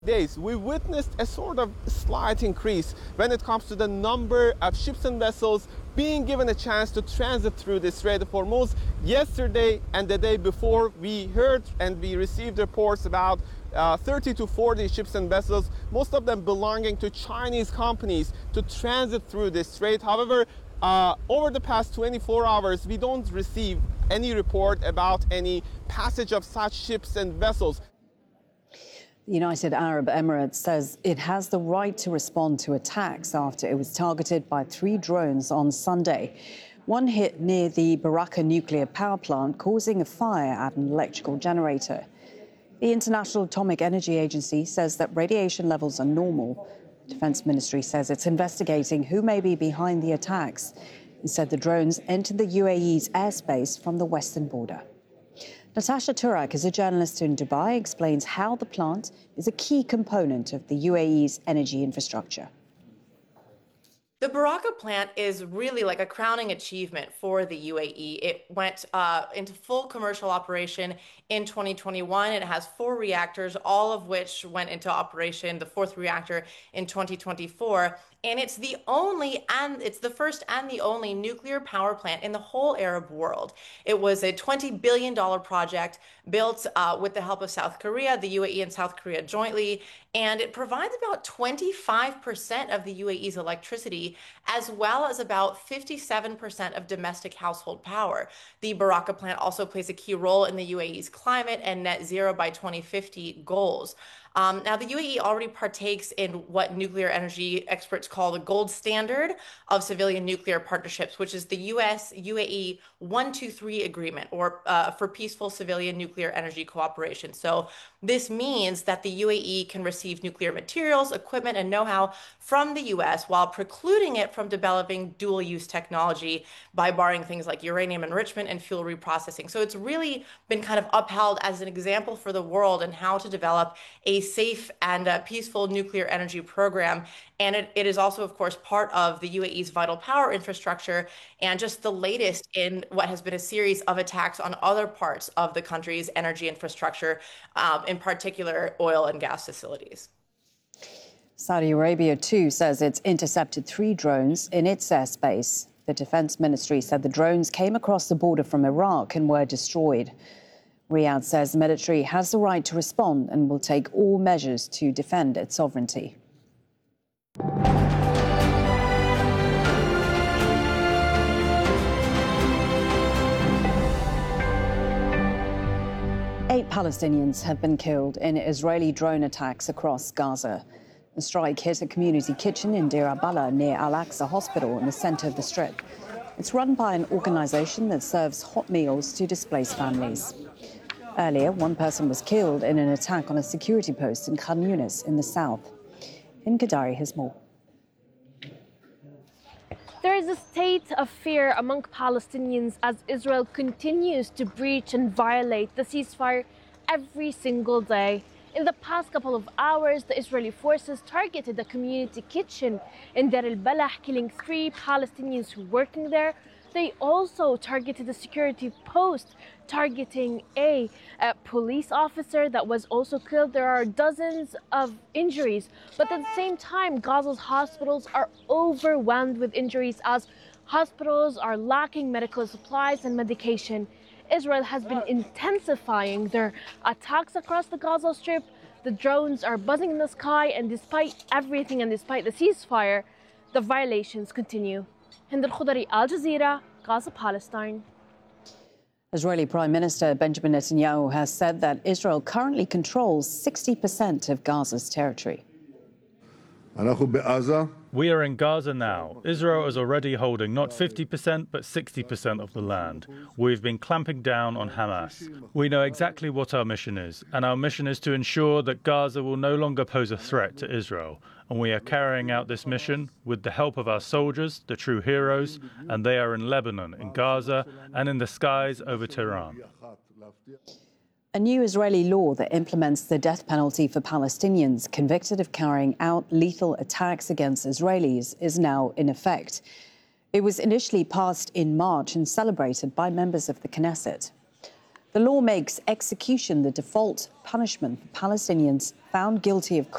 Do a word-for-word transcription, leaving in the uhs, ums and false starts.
Days, we witnessed a sort of slight increase when it comes to the number of ships and vessels being given a chance to transit through the Strait of Hormuz. Yesterday and the day before, we heard and we received reports about uh, thirty to forty ships and vessels, most of them belonging to Chinese companies, to transit through the strait. However, uh, over the past twenty-four hours, we don't receive any report about any passage of such ships and vessels. The United Arab Emirates says it has the right to respond to attacks after it was targeted by three drones on Sunday. One hit near the Barakah nuclear power plant, causing a fire at an electrical generator. The International Atomic Energy Agency says that radiation levels are normal. The Defense Ministry says it's investigating who may be behind the attacks. It said the drones entered the U A E's airspace from the western border. Natasha Turak is a journalist in Dubai, explains how the plant is a key component of the U A E's energy infrastructure. The Barakah plant is really like a crowning achievement for the U A E. It went uh, into full commercial operation in twenty twenty-one. It has four reactors, all of which went into operation, the fourth reactor in twenty twenty-four. And it's the only, and it's the first and the only nuclear power plant in the whole Arab world. It was a twenty billion dollars project built uh, with the help of South Korea, the U A E and South Korea jointly, and it provides about twenty-five percent of the U A E's electricity, as well as about fifty-seven percent of domestic household power. The Barakah plant also plays a key role in the U A E's climate and net zero by twenty fifty goals. Um, now, the U A E already partakes in what nuclear energy experts call the gold standard of civilian nuclear partnerships, which is the U S U A E one two three agreement, or uh, for peaceful civilian nuclear energy cooperation. So this means that the U A E can receive nuclear materials, equipment, and know-how from the U S while precluding it from developing dual-use technology by barring things like uranium enrichment and fuel reprocessing. So it's really been kind of upheld as an example for the world in how to develop a safe and uh, peaceful nuclear energy program. And it, it is also, of course, part of the U A E's vital power infrastructure, and just the latest in what has been a series of attacks on other parts of the country's energy infrastructure, um, in particular oil and gas facilities. Saudi Arabia, too, says it's intercepted three drones in its airspace. The Defense Ministry said the drones came across the border from Iraq and were destroyed. Riyadh says the military has the right to respond and will take all measures to defend its sovereignty. Eight Palestinians have been killed in Israeli drone attacks across Gaza. The strike hit a community kitchen in Deir al-Balah near Al-Aqsa Hospital in the center of the Strip. It's run by an organization that serves hot meals to displaced families. Earlier, one person was killed in an attack on a security post in Khan Yunis in the south. Hind Qadari has more. There is a state of fear among Palestinians as Israel continues to breach and violate the ceasefire every single day. In the past couple of hours, the Israeli forces targeted a community kitchen in Deir al-Balah, killing three Palestinians who were working there. They also targeted a security post, targeting a, a police officer that was also killed. There are dozens of injuries, but at the same time, Gaza's hospitals are overwhelmed with injuries as hospitals are lacking medical supplies and medication. Israel has been intensifying their attacks across the Gaza Strip. The drones are buzzing in the sky, and despite everything and despite the ceasefire, the violations continue. Hind Qadari, Al Jazeera, Gaza, Palestine. Israeli Prime Minister Benjamin Netanyahu has said that Israel currently controls sixty percent of Gaza's territory. We are in Gaza now. Israel is already holding not fifty percent but sixty percent of the land. We've been clamping down on Hamas. We know exactly what our mission is, and our mission is to ensure that Gaza will no longer pose a threat to Israel. And we are carrying out this mission with the help of our soldiers, the true heroes, and they are in Lebanon, in Gaza, and in the skies over Tehran. A new Israeli law that implements the death penalty for Palestinians convicted of carrying out lethal attacks against Israelis is now in effect. It was initially passed in March and celebrated by members of the Knesset. The law makes execution the default punishment for Palestinians found guilty of